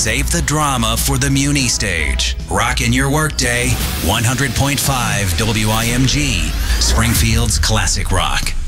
Save the drama for the Muni stage. Rockin' your workday. 100.5 WIMG, Springfield's classic rock.